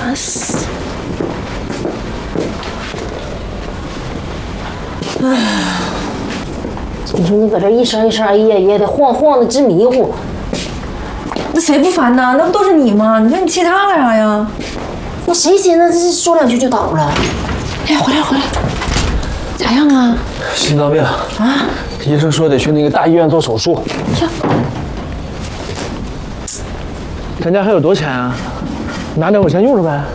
烦死了！哎，你说你搁这一声一声哎呀呀的晃晃的直迷糊， 那谁不烦呢？那不都是你吗？你说你气他干啥呀？ 那谁寻思这说两句就倒了？哎，回来，咋样啊？ 心脏病啊！医生说得去那个大医院做手术。咱家还有多少钱啊？拿点我先用着呗。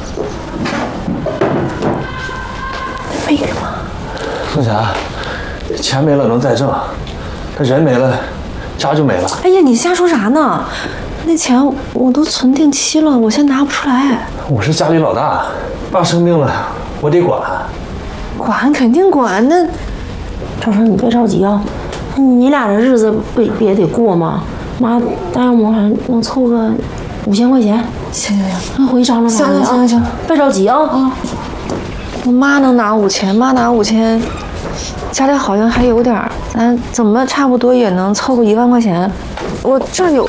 为什么？ 凤霞，钱没了能再挣，但人没了，家就没了。 哎呀，你瞎说啥呢？那钱我都存定期了，我现在拿不出来。 我是家里老大，爸生病了，我得管。 管肯定管，那赵成，你别着急啊，你俩这日子不也得过吗？妈，大要馍还能凑个5000块钱。 行， 那回去张罗张罗啊。 行， 别着急啊。 我妈能拿5000，妈拿5000，家里好像还有点儿，咱怎么差不多也能凑个1万块钱。我这儿有，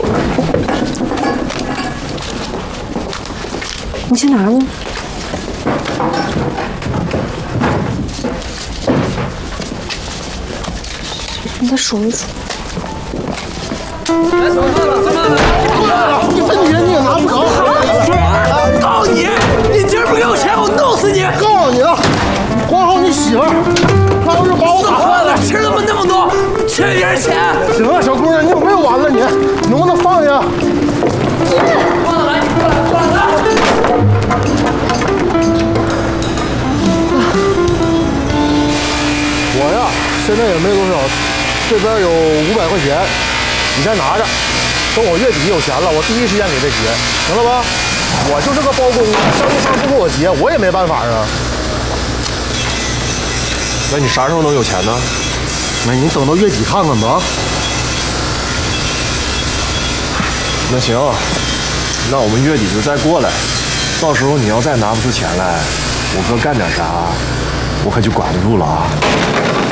你先拿着。你再数一数。 来，怎么了？ 你分钱你也拿不着。 告你！你今儿不给我钱，我弄死你！ 告诉你了，管好你媳妇儿，她要是把我打坏了， 吃那么多，缺别人钱。 行了，小姑娘，你有没有完了你？能不能放下？ 过来，来！ 我呀，现在也没多少，这边有500块钱，你先拿着。等我月底有钱了，我第一时间给他结，行了吧？我就是个包工，商务方不给我结，我也没办法啊。 那你啥时候能有钱呢？ 那你等到月底看看吧。 那行，那我们月底就再过来，到时候你要再拿不出钱来，我哥干点啥，我可就管不住了啊。